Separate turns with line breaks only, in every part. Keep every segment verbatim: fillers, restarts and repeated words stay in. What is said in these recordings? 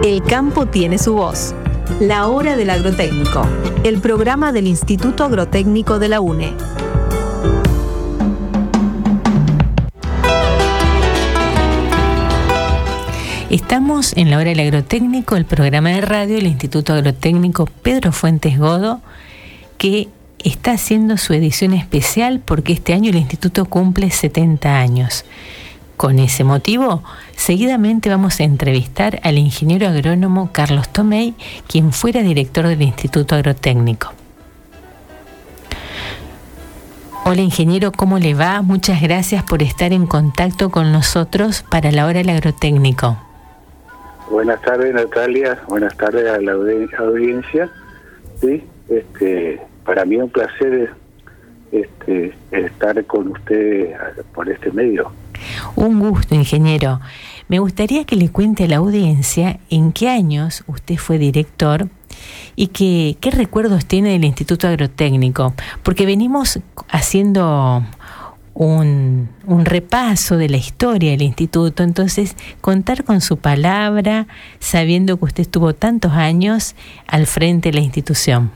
El campo tiene su voz. La hora del agrotécnico, el programa del Instituto Agrotécnico de la U N E.
Estamos en la hora del agrotécnico, el programa de radio del Instituto Agrotécnico Pedro Fuentes Godo, que está haciendo su edición especial porque este año el instituto cumple setenta años. Con ese motivo, seguidamente vamos a entrevistar al ingeniero agrónomo Carlos Tomei, quien fuera director del Instituto Agrotécnico. Hola ingeniero, ¿cómo le va? Muchas gracias por estar en contacto con nosotros para la hora del agrotécnico.
Buenas tardes, Natalia. Buenas tardes a la audiencia. Sí, este, para mí es un placer este, estar con usted por este medio.
Un gusto, ingeniero. Me gustaría que le cuente a la audiencia en qué años usted fue director y que, qué recuerdos tiene del Instituto Agrotécnico, porque venimos haciendo un, un repaso de la historia del instituto, entonces contar con su palabra, sabiendo que usted estuvo tantos años al frente de la institución.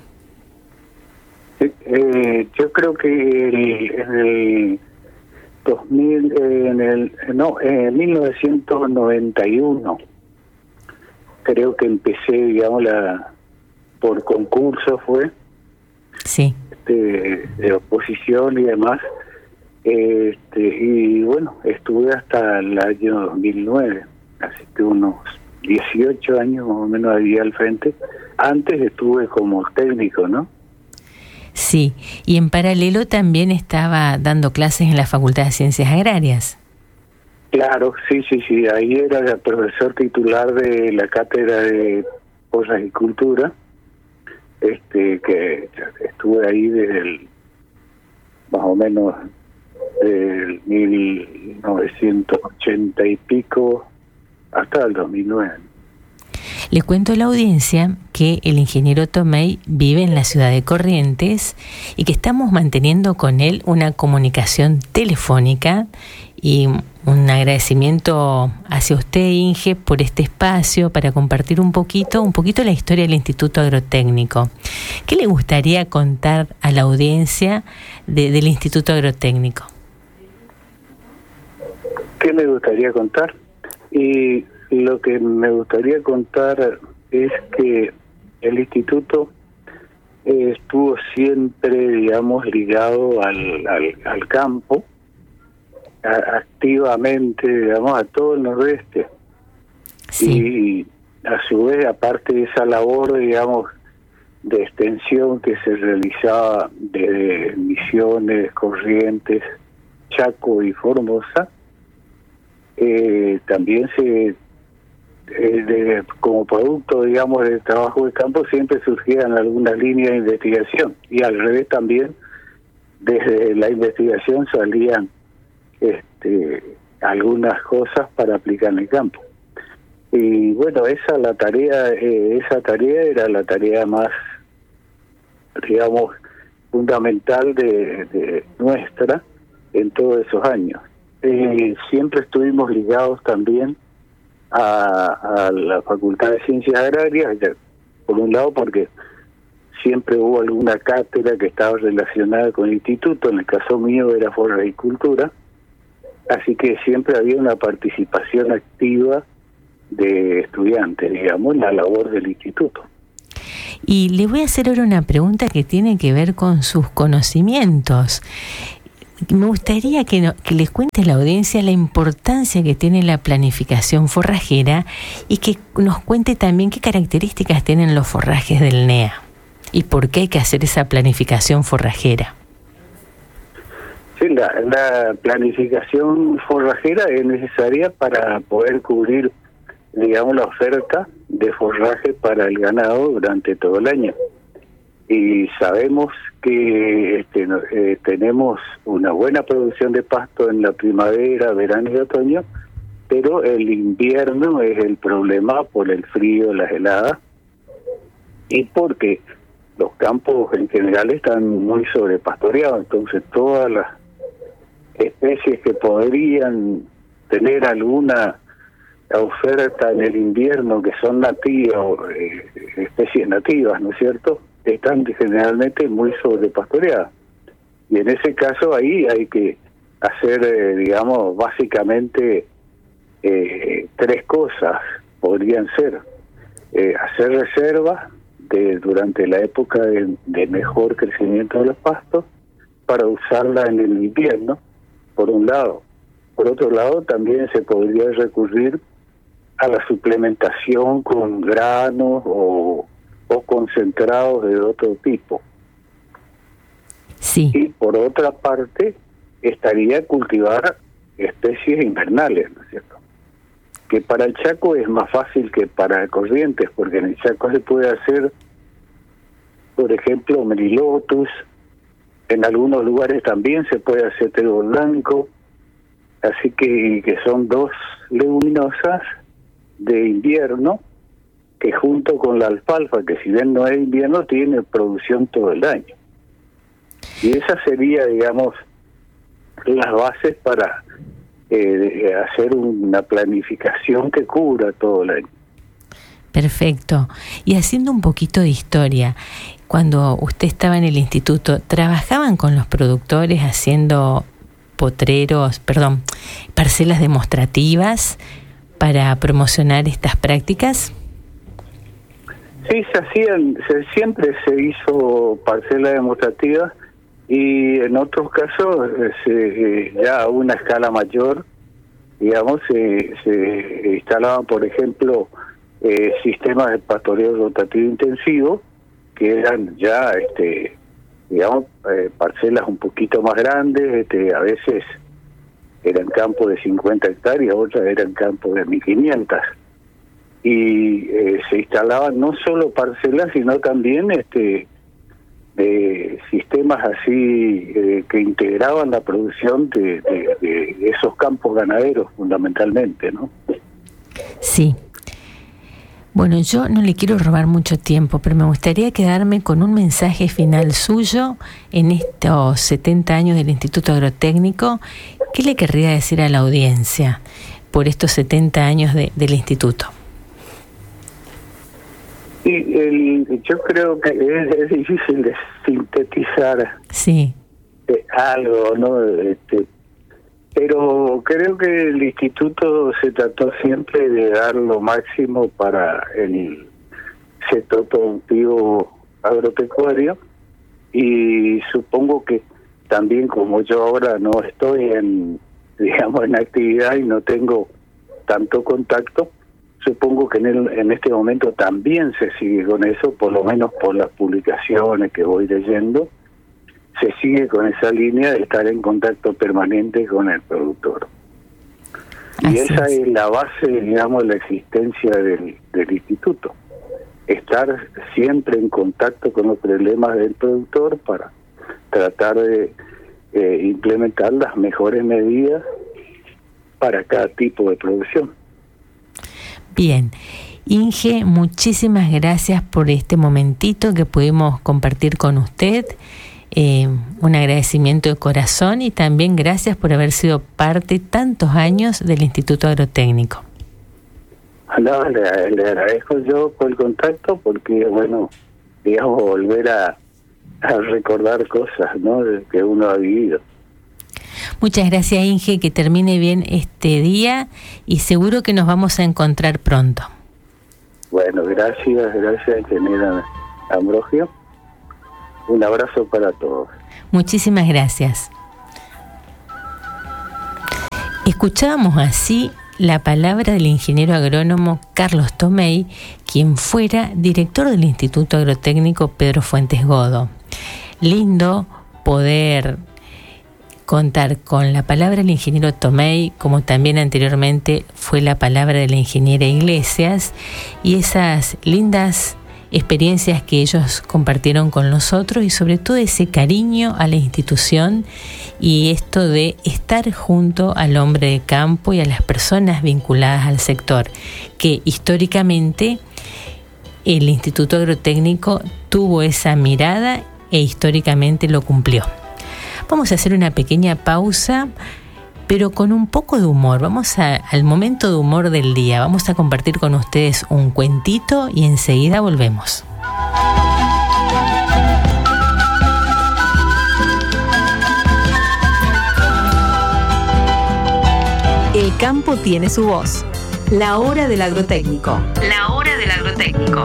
Eh, yo creo que el, en el dos mil, eh, en el no, en mil novecientos noventa y uno creo que empecé, digamos, la por concurso fue,
sí,
este, de oposición y demás, este, y bueno, estuve hasta el año dos mil nueve, así que unos dieciocho años más o menos ahí al frente. Antes estuve como técnico, ¿no?
Sí, y en paralelo también estaba dando clases en la Facultad de Ciencias Agrarias.
Claro, sí, sí, sí, ahí era el profesor titular de la cátedra de Agricultura, este, que estuve ahí desde el, más o menos del mil novecientos ochenta y pico hasta el dos mil nueve.
Le cuento a la audiencia que el ingeniero Tomei vive en la ciudad de Corrientes y que estamos manteniendo con él una comunicación telefónica, y un agradecimiento hacia usted, Inge, por este espacio para compartir un poquito, un poquito la historia del Instituto Agrotécnico. ¿Qué le gustaría contar a la audiencia de, del Instituto Agrotécnico?
¿Qué me gustaría contar? Y lo que me gustaría contar es que el instituto eh, estuvo siempre, digamos, ligado al, al, al campo, a, activamente, digamos, a todo el nordeste. Sí. Y a su vez, aparte de esa labor, digamos, de extensión que se realizaba desde Misiones, Corrientes, Chaco y Formosa, eh, también se Eh, de, como producto, digamos, del trabajo de campo, siempre surgían algunas líneas de investigación, y al revés también, desde la investigación salían este, algunas cosas para aplicar en el campo. Y bueno, esa la tarea, eh, esa tarea era la tarea más, digamos, fundamental de, de nuestra en todos esos años. Eh, siempre estuvimos ligados también A, a la Facultad de Ciencias Agrarias, ya, por un lado porque siempre hubo alguna cátedra que estaba relacionada con el instituto, en el caso mío era Agricultura, así que siempre había una participación activa de estudiantes, digamos, en la labor del instituto.
Y le voy a hacer ahora una pregunta que tiene que ver con sus conocimientos. Me gustaría que, no, que les cuente a la audiencia la importancia que tiene la planificación forrajera y que nos cuente también qué características tienen los forrajes del N E A y por qué hay que hacer esa planificación forrajera.
Sí, la, la planificación forrajera es necesaria para poder cubrir, digamos, la oferta de forraje para el ganado durante todo el año. Y sabemos que este, eh, tenemos una buena producción de pasto en la primavera, verano y otoño, pero el invierno es el problema por el frío, las heladas, y porque los campos en general están muy sobrepastoreados, entonces todas las especies que podrían tener alguna oferta en el invierno, que son nativos, eh, especies nativas, ¿no es cierto?, están generalmente muy sobrepastoreadas. Y en ese caso ahí hay que hacer, eh, digamos, básicamente eh, tres cosas podrían ser. Eh, hacer reservas de, durante la época de, de mejor crecimiento de los pastos para usarla en el invierno, por un lado. Por otro lado, también se podría recurrir a la suplementación con granos o, o concentrados de otro tipo.
Sí.
Y por otra parte, estaría cultivar especies invernales, ¿no es cierto?, que para el Chaco es más fácil que para Corrientes, porque en el Chaco se puede hacer, por ejemplo, Melilotus, en algunos lugares también se puede hacer trigo blanco, así que, que son dos leguminosas de invierno, que junto con la alfalfa, que si bien no es invierno, tiene producción todo el año. Y esa sería, digamos, las bases para eh, hacer una planificación que cubra todo el año.
Perfecto. Y haciendo un poquito de historia, cuando usted estaba en el instituto, ¿trabajaban con los productores haciendo potreros, perdón, parcelas demostrativas para promocionar estas prácticas?
Sí, se hacían, se, siempre se hizo parcelas demostrativas, y en otros casos, se, ya a una escala mayor, digamos, se, se instalaban, por ejemplo, eh, sistemas de pastoreo rotativo intensivo, que eran ya, este, digamos, eh, parcelas un poquito más grandes, este, a veces eran campos de cincuenta hectáreas, otras eran campos de mil quinientas. Y eh, se instalaban no solo parcelas, sino también este de sistemas así eh, que integraban la producción de, de, de esos campos ganaderos fundamentalmente, ¿no?
Sí. Bueno, yo no le quiero robar mucho tiempo, pero me gustaría quedarme con un mensaje final suyo en estos setenta años del Instituto Agrotécnico. ¿Qué le querría decir a la audiencia por estos setenta años de, del Instituto?
Sí, el, yo creo que es, es difícil de sintetizar
sí.
eh, algo, ¿no? Este, pero creo que el instituto se trató siempre de dar lo máximo para el sector productivo agropecuario, y supongo que también, como yo ahora no estoy en, digamos, en actividad y no tengo tanto contacto, supongo que en, el, en este momento también se sigue con eso, por lo menos por las publicaciones que voy leyendo, se sigue con esa línea de estar en contacto permanente con el productor.
Así
y esa
es.
es la base, digamos, de la existencia del, del instituto. Estar siempre en contacto con los problemas del productor para tratar de eh, implementar las mejores medidas para cada tipo de producción.
Bien, Inge, muchísimas gracias por este momentito que pudimos compartir con usted. Eh, un agradecimiento de corazón, y también gracias por haber sido parte tantos años del Instituto Agrotécnico.
No, le, le agradezco yo por el contacto, porque, bueno, digamos, volver a, a recordar cosas, ¿no?, que uno ha vivido.
Muchas gracias, Inge, que termine bien este día y seguro que nos vamos a encontrar pronto.
Bueno, gracias, gracias, ingeniera Ambrogio. Un abrazo para todos.
Muchísimas gracias. Escuchábamos así la palabra del ingeniero agrónomo Carlos Tomei, quien fuera director del Instituto Agrotécnico Pedro Fuentes Godo. Lindo poder contar con la palabra del ingeniero Tomei, como también anteriormente fue la palabra de la ingeniera Iglesias, y esas lindas experiencias que ellos compartieron con nosotros, y sobre todo ese cariño a la institución y esto de estar junto al hombre de campo y a las personas vinculadas al sector, que históricamente el Instituto Agrotécnico tuvo esa mirada e históricamente lo cumplió. Vamos a hacer una pequeña pausa, pero con un poco de humor. Vamos a, al momento de humor del día. Vamos a compartir con ustedes un cuentito y enseguida volvemos.
El campo tiene su voz. La hora del agrotécnico. La hora del agrotécnico.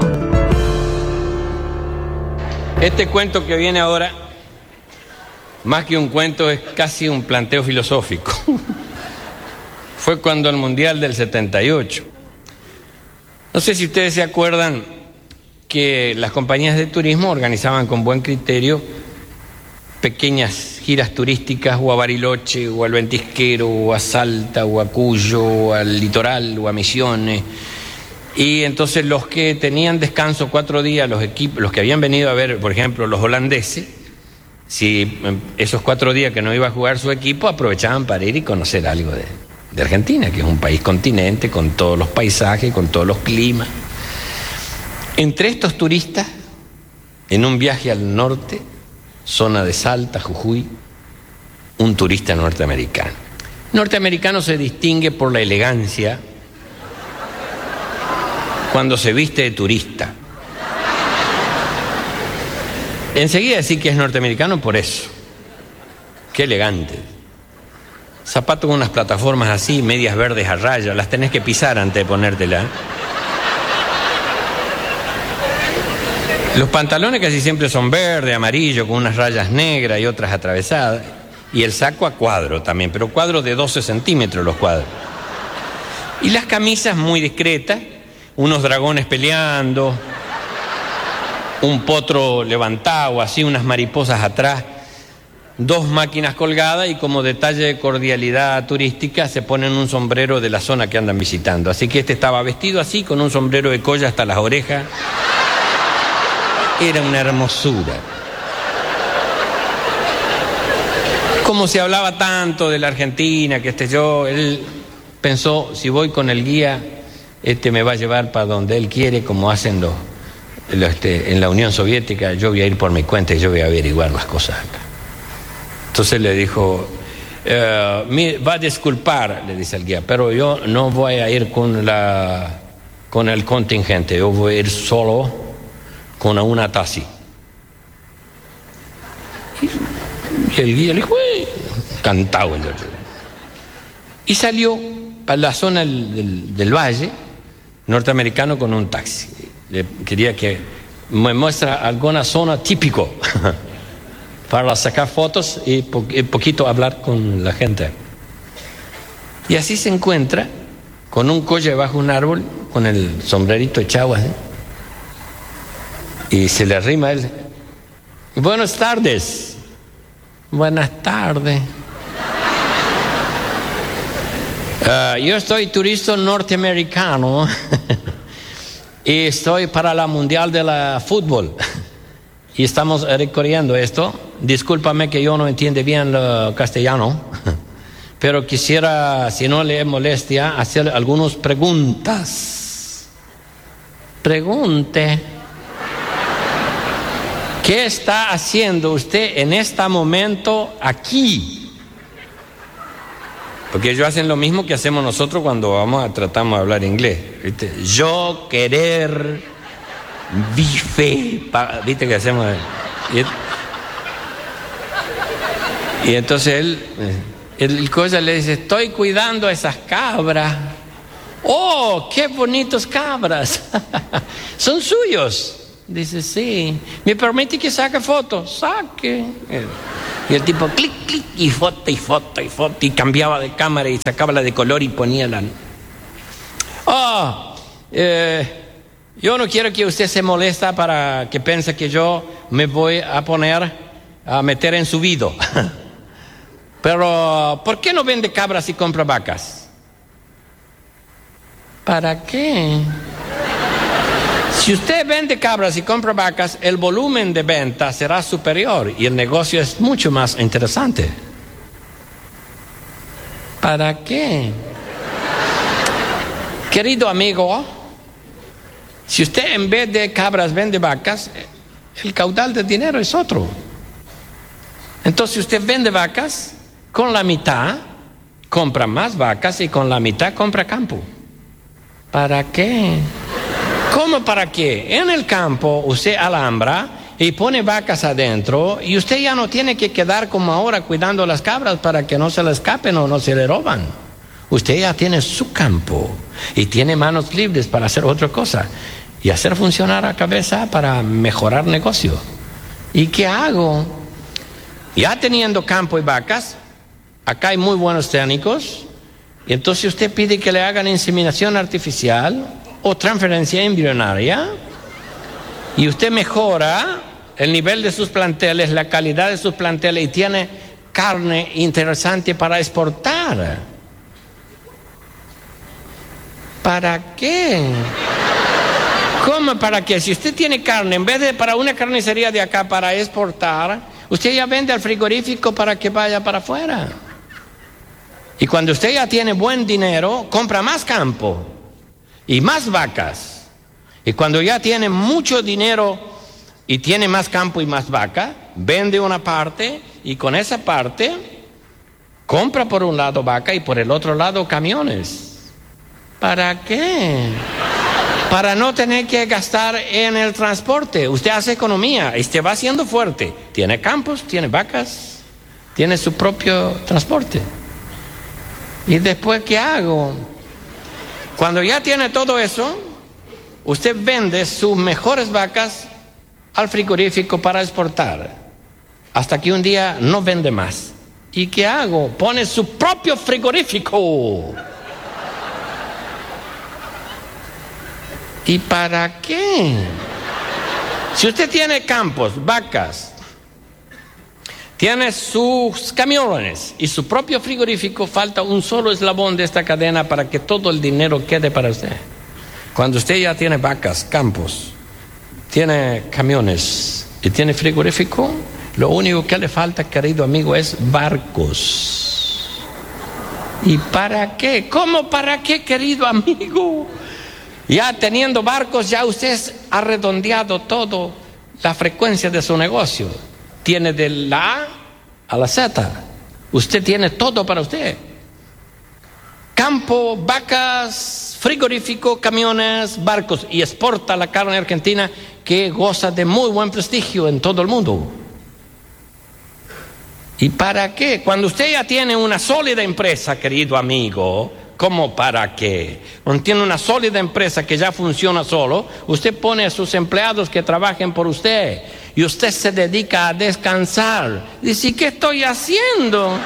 Este cuento que viene ahora, más que un cuento, es casi un planteo filosófico. Fue cuando el Mundial del setenta y ocho. No sé si ustedes se acuerdan que las compañías de turismo organizaban con buen criterio pequeñas giras turísticas o a Bariloche, o al Ventisquero, o a Salta, o a Cuyo, o al litoral, o a Misiones. Y entonces los que tenían descanso cuatro días, los equipos, los que habían venido a ver, por ejemplo, los holandeses, si esos cuatro días que no iba a jugar su equipo, aprovechaban para ir y conocer algo de, de Argentina, que es un país continente, con todos los paisajes, con todos los climas. Entre estos turistas, en un viaje al norte, zona de Salta, Jujuy, un turista norteamericano. Norteamericano se distingue por la elegancia cuando se viste de turista. Enseguida decir que es norteamericano por eso. Qué elegante. Zapatos con unas plataformas así, medias verdes a raya, las tenés que pisar antes de ponértela. Los pantalones casi siempre son verde, amarillo, con unas rayas negras y otras atravesadas. Y el saco a cuadro también, pero cuadro de doce centímetros los cuadros. Y las camisas muy discretas, unos dragones peleando, un potro levantado, así unas mariposas atrás, dos máquinas colgadas y como detalle de cordialidad turística se ponen un sombrero de la zona que andan visitando. Así que este estaba vestido así, con un sombrero de colla hasta las orejas. Era una hermosura. Como se hablaba tanto de la Argentina, que este yo, él pensó, si voy con el guía, este me va a llevar para donde él quiere, como hacen los, los este, en la Unión Soviética. Yo voy a ir por mi cuenta y yo voy a averiguar las cosas acá. Entonces le dijo, eh, me va a disculpar, le dice el guía, pero yo no voy a ir con la con el contingente, yo voy a ir solo con una taxi. Y el guía le dijo, ¡eh! Cantado el otro. Y salió para la zona del, del, del valle norteamericano con un taxi. Le quería que me muestre alguna zona típico para sacar fotos y po y poquito hablar con la gente. Y así se encuentra con un colle bajo un árbol, con el sombrerito echado así. Y se le arrima a él. Buenas tardes. Buenas tardes. Uh, yo soy turista norteamericano y estoy para la Mundial de la Fútbol. Y estamos recorriendo esto. Discúlpame que yo no entiendo bien lo castellano, pero quisiera, si no le molestia, hacer algunas preguntas. Pregunte. ¿Qué está haciendo usted en este momento aquí? Porque ellos hacen lo mismo que hacemos nosotros cuando vamos a tratamos de hablar inglés. ¿Viste? Yo querer bife, ¿viste que hacemos? Y, y entonces él, el cosa le dice, estoy cuidando a esas cabras. ¡Oh, qué bonitos cabras! ¿Son suyos? Dice, sí. ¿Me permite que saque fotos? Saque. Y el tipo, clic, clic, y foto, y foto, y foto, y cambiaba de cámara y sacaba la de color y ponía la... Oh, eh, yo no quiero que usted se molesta para que piense que yo me voy a poner a meter en su vida. Pero, ¿por qué no vende cabras y compra vacas? ¿Para qué? Si usted vende cabras y compra vacas, el volumen de venta será superior y el negocio es mucho más interesante. ¿Para qué? Querido amigo, si usted en vez de cabras vende vacas, el caudal de dinero es otro. Entonces usted vende vacas con la mitad, compra más vacas y con la mitad compra campo. ¿Para qué? ¿Cómo para qué? En el campo usted alambra y pone vacas adentro y usted ya no tiene que quedar como ahora cuidando las cabras para que no se le escapen o no se le roban. Usted ya tiene su campo y tiene manos libres para hacer otra cosa y hacer funcionar la cabeza para mejorar negocio. ¿Y qué hago? Ya teniendo campo y vacas, acá hay muy buenos técnicos, y entonces usted pide que le hagan inseminación artificial o transferencia embrionaria, y usted mejora el nivel de sus planteles, la calidad de sus planteles, y tiene carne interesante para exportar. ¿Para qué? ¿Cómo para qué? Si usted tiene carne, en vez de para una carnicería de acá para exportar, usted ya vende al frigorífico para que vaya para afuera. Y cuando usted ya tiene buen dinero, compra más campo y más vacas. Y cuando ya tiene mucho dinero y tiene más campo y más vaca, vende una parte y con esa parte compra por un lado vaca y por el otro lado camiones. ¿Para qué? Para no tener que gastar en el transporte. Usted hace economía y usted va siendo fuerte. Tiene campos, tiene vacas, tiene su propio transporte. ¿Y después qué hago? Cuando ya tiene todo eso, usted vende sus mejores vacas al frigorífico para exportar. Hasta que un día no vende más. ¿Y qué hago? Pone su propio frigorífico. ¿Y para qué? Si usted tiene campos, vacas, tiene sus camiones y su propio frigorífico, falta un solo eslabón de esta cadena para que todo el dinero quede para usted. Cuando usted ya tiene vacas, campos, tiene camiones y tiene frigorífico, lo único que le falta, querido amigo, es barcos. ¿Y para qué? ¿Cómo para qué, querido amigo? Ya teniendo barcos, ya usted ha redondeado todo la frecuencia de su negocio. Tiene de la A a la Z. Usted tiene todo para usted. Campo, vacas, frigorífico, camiones, barcos. Y exporta la carne argentina que goza de muy buen prestigio en todo el mundo. ¿Y para qué? Cuando usted ya tiene una sólida empresa, querido amigo, ¿cómo para qué? Cuando tiene una sólida empresa que ya funciona solo, usted pone a sus empleados que trabajen por usted y usted se dedica a descansar. Dice, ¿qué estoy haciendo?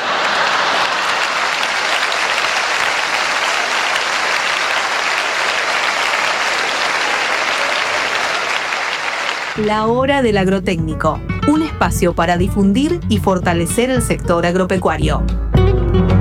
La Hora del Agrotécnico, un espacio para difundir y fortalecer el sector agropecuario.